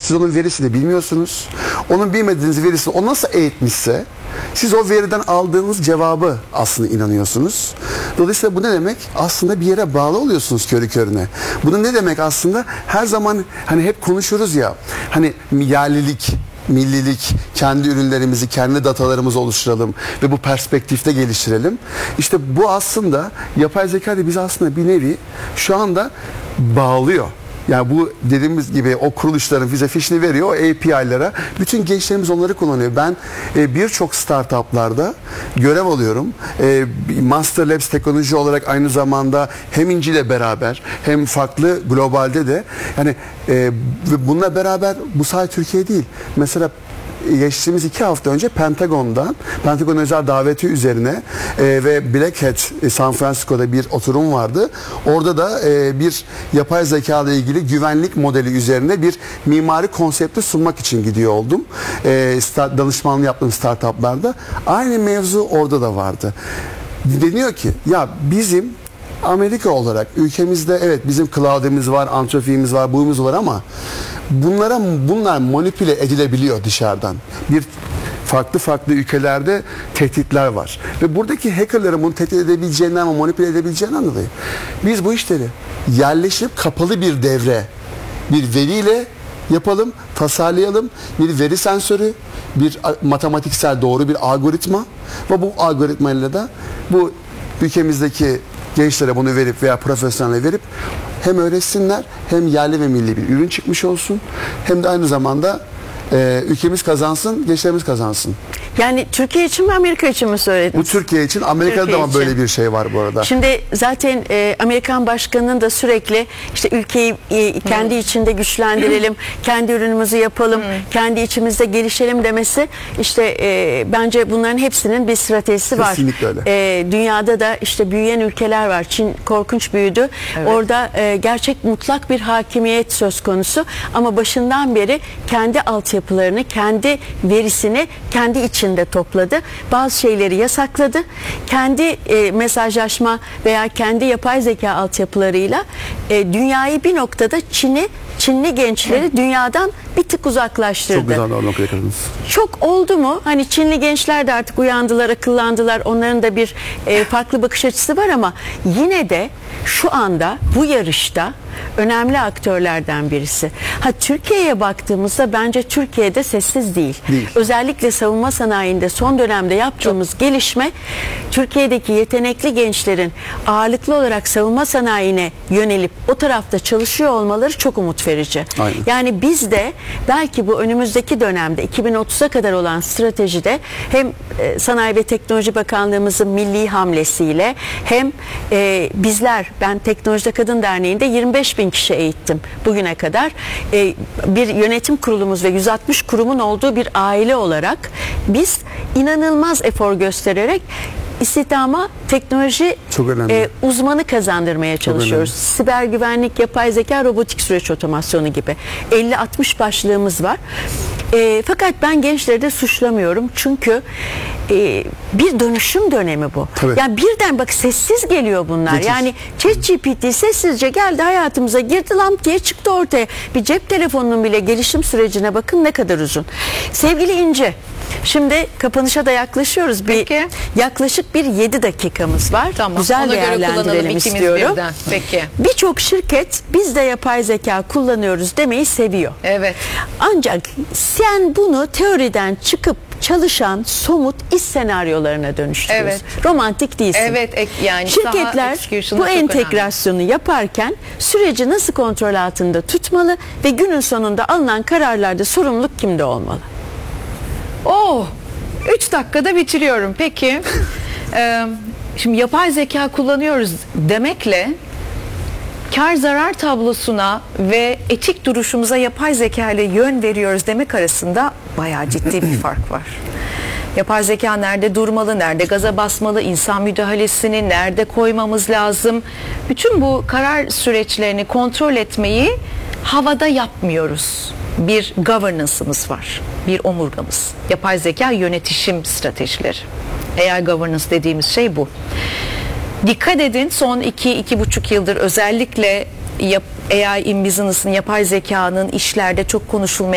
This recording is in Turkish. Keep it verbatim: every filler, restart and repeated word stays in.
Siz onun verisini bilmiyorsunuz. Onun bilmediğiniz verisini o nasıl eğitmişse siz o veriden aldığınız cevabı aslında inanıyorsunuz. Dolayısıyla bu ne demek? Aslında bir yere bağlı oluyorsunuz körü körüne. Bunun ne demek aslında? Her zaman hani hep konuşuruz ya, hani yerlilik, millilik, kendi ürünlerimizi, kendi datalarımızı oluşturalım ve bu perspektifte geliştirelim. İşte bu aslında yapay zeka da bizi aslında bir nevi şu anda bağlıyor. Yani bu dediğimiz gibi o kuruluşların bize fişini veriyor, o A P I'lara. Bütün gençlerimiz onları kullanıyor. Ben e, birçok startuplarda görev alıyorum. E, Master Labs teknoloji olarak aynı zamanda hem İnci ile beraber hem farklı globalde de yani e, ve bununla beraber bu sadece Türkiye değil. Mesela geçtiğimiz iki hafta önce Pentagon'dan, Pentagon özel daveti üzerine e, ve Black Hat e, San Francisco'da bir oturum vardı. Orada da e, bir yapay zeka ile ilgili güvenlik modeli üzerine bir mimari konsepti sunmak için gidiyor oldum. E, start, danışmanlığı yaptığım startuplarda. Aynı mevzu orada da vardı. Deniyor ki ya bizim Amerika olarak ülkemizde evet bizim cloud'imiz var, antrofiğimiz var, buyumuz var ama bunlara bunlar manipüle edilebiliyor dışarıdan. Bir farklı farklı ülkelerde tehditler var. Ve buradaki hackerların bunu tehdit edebileceğinden ama manipüle edebileceğinden dolayı biz bu işleri yerleşip kapalı bir devre, bir veriyle yapalım, tasarlayalım. Bir veri sensörü, bir matematiksel doğru bir algoritma ve bu algoritmayla da bu ülkemizdeki gençlere bunu verip veya profesyonele verip hem öğretsinler hem yerli ve milli bir ürün çıkmış olsun hem de aynı zamanda e, ülkemiz kazansın, gençlerimiz kazansın. Yani Türkiye için mi Amerika için mi söylediniz? Bu Türkiye için, Amerika'da Türkiye da ama böyle bir şey var bu arada. Şimdi zaten e, Amerikan başkanının da sürekli işte ülkeyi e, kendi hmm. içinde güçlendirelim, kendi ürünümüzü yapalım, hmm. kendi içimizde gelişelim demesi işte e, bence bunların hepsinin bir stratejisi var. Kesinlikle öyle. E, dünyada da işte büyüyen ülkeler var. Çin korkunç büyüdü. Evet. Orada e, gerçek mutlak bir hakimiyet söz konusu ama başından beri kendi altyapılarını, kendi verisini kendi içinde topladı. Bazı şeyleri yasakladı. Kendi e, mesajlaşma veya kendi yapay zeka altyapılarıyla e, dünyayı bir noktada Çin'i, Çinli gençleri Hı. dünyadan bir tık uzaklaştırdı. Çok güzel o noktaya yakaladınız. Çok oldu mu? Hani Çinli gençler de artık uyandılar, akıllandılar. Onların da bir e, farklı bakış açısı var ama yine de şu anda bu yarışta önemli aktörlerden birisi. Ha Türkiye'ye baktığımızda bence Türkiye'de sessiz değil. değil. Özellikle savunma sanayinde son dönemde yaptığımız Çok. gelişme Türkiye'deki yetenekli gençlerin ağırlıklı olarak savunma sanayine yönelip o tarafta çalışıyor olmaları çok umut verici. Aynen. Yani biz de belki bu önümüzdeki dönemde iki bin otuza kadar olan stratejide hem e, Sanayi ve Teknoloji Bakanlığımızın milli hamlesiyle hem e, bizler ben Teknolojide Kadın Derneği'nde yirmi beş bin kişi eğittim bugüne kadar. E, bir yönetim kurulumuz ve yüz altmış kurumun olduğu bir aile olarak biz inanılmaz efor göstererek istihdama teknoloji e, uzmanı kazandırmaya çalışıyoruz. Siber güvenlik, yapay zeka, robotik süreç otomasyonu gibi elli altmış başlığımız var. E, fakat ben gençleri de suçlamıyorum. Çünkü e, bir dönüşüm dönemi bu. Tabii. Yani birden bak sessiz geliyor bunlar. Geçiş. Yani ChatGPT sessizce geldi hayatımıza girdi lamp diye çıktı ortaya. Bir cep telefonunun bile gelişim sürecine bakın ne kadar uzun. Sevgili İnci, şimdi kapanışa da yaklaşıyoruz. Bir, yaklaşık bir yedi dakikamız var. Tamam, güzel değerlendirelim istiyorum. Peki. Birçok şirket biz de yapay zeka kullanıyoruz demeyi seviyor. Evet. Ancak sen bunu teoriden çıkıp çalışan somut iş senaryolarına dönüştürüyorsun. Evet. Romantik değilsin. Evet, yani şirketler bu entegrasyonu önemli. yaparken süreci nasıl kontrol altında tutmalı ve günün sonunda alınan kararlarda sorumluluk kimde olmalı? Oh, üç dakikada bitiriyorum. Peki, ee, şimdi yapay zeka kullanıyoruz demekle kar zarar tablosuna ve etik duruşumuza yapay zeka ile yön veriyoruz demek arasında bayağı ciddi bir fark var. Yapay zeka nerede durmalı, nerede gaza basmalı, insan müdahalesini nerede koymamız lazım? Bütün bu karar süreçlerini kontrol etmeyi havada yapmıyoruz. Bir governance'ımız var, bir omurgamız. Yapay zeka yönetişim stratejileri. A I governance dediğimiz şey bu. Dikkat edin, son iki iki buçuk yıldır özellikle A I in business'ın, yapay zekanın işlerde çok konuşulmaya